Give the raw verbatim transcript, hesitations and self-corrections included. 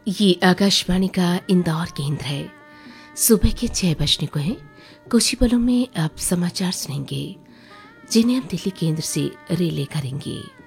ये आकाशवाणी का इंदौर केंद्र है। सुबह के छह बजने को है। कुछ ही पलों में आप समाचार सुनेंगे जिन्हें हम दिल्ली केंद्र से रिले करेंगे।